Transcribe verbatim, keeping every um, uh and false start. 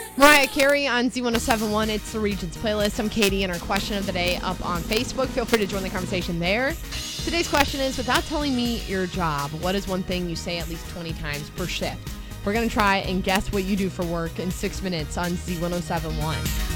Mariah Carey on Z ten seventy-one. It's the Regions playlist. I'm Katie, and our question of the day up on Facebook. Feel free to join the conversation there. Today's question is, without telling me your job, what is one thing you say at least twenty times per shift? We're going to try and guess what you do for work in six minutes on Z ten seventy-one.